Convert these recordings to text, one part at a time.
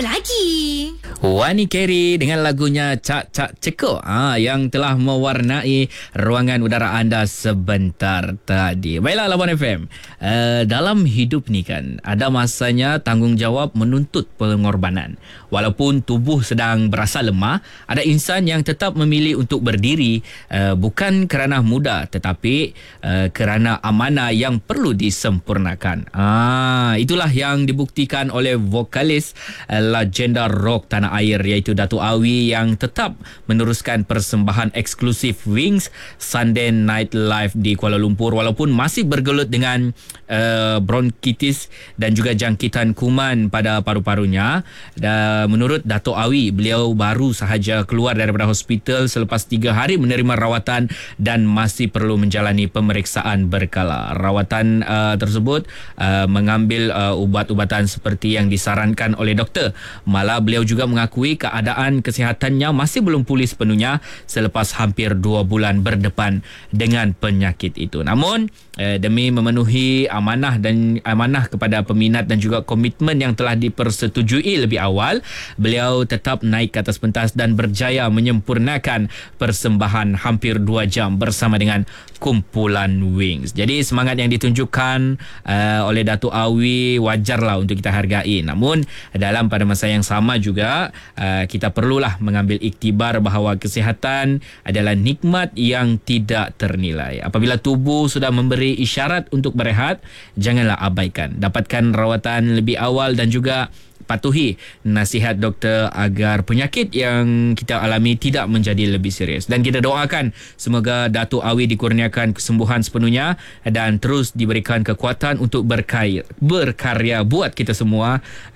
Apa lagi? Wani Carey dengan lagunya Cak Cak Cekok yang telah mewarnai ruangan udara anda sebentar tadi. Baiklah Labuan FM. Dalam hidup ni kan ada masanya tanggungjawab menuntut pengorbanan. Walaupun tubuh sedang berasa lemah, ada insan yang tetap memilih untuk berdiri bukan kerana mudah tetapi kerana amanah yang perlu disempurnakan. Itulah yang dibuktikan oleh vokalis legenda rock tanah air iaitu Datuk Awi yang tetap meneruskan persembahan eksklusif Wings Sunday Night Live di Kuala Lumpur walaupun masih bergelut dengan bronkitis dan juga jangkitan kuman pada paru-parunya. Dan menurut Datuk Awi, beliau baru sahaja keluar daripada hospital selepas 3 hari menerima rawatan dan masih perlu menjalani pemeriksaan berkala. Rawatan tersebut mengambil ubat-ubatan seperti yang disarankan oleh doktor. Malah beliau juga mengakui keadaan kesihatannya masih belum pulih sepenuhnya selepas hampir 2 bulan berdepan dengan penyakit itu. Namun demi memenuhi amanah kepada peminat dan juga komitmen yang telah dipersetujui lebih awal, beliau tetap naik ke atas pentas dan berjaya menyempurnakan persembahan hampir 2 jam bersama dengan kumpulan Wings. Jadi semangat yang ditunjukkan oleh Datuk Awi wajarlah untuk kita hargai. Namun dalam pada masa yang sama juga kita perlulah mengambil iktibar bahawa kesihatan adalah nikmat yang tidak ternilai. Apabila tubuh sudah memberi isyarat untuk berehat, janganlah abaikan. Dapatkan rawatan lebih awal dan juga patuhi nasihat doktor agar penyakit yang kita alami tidak menjadi lebih serius. Dan kita doakan semoga Datuk Awi dikurniakan kesembuhan sepenuhnya dan terus diberikan kekuatan untuk berkarya buat kita semua.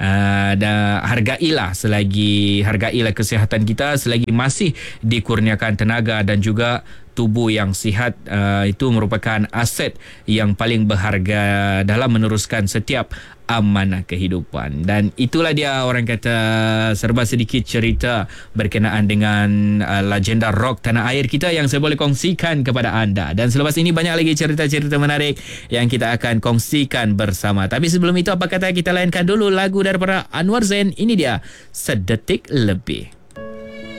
Dan hargailah kesihatan kita selagi masih dikurniakan tenaga dan juga tubuh yang sihat. Itu merupakan aset yang paling berharga dalam meneruskan setiap amanah kehidupan. Dan itulah dia, orang kata, serba sedikit cerita berkenaan dengan legenda rock tanah air kita yang saya boleh kongsikan kepada anda. Dan selepas ini banyak lagi cerita-cerita menarik yang kita akan kongsikan bersama. Tapi sebelum itu, apa kata kita layankan dulu lagu daripada Anwar Zain. Ini dia, Sedetik Lebih.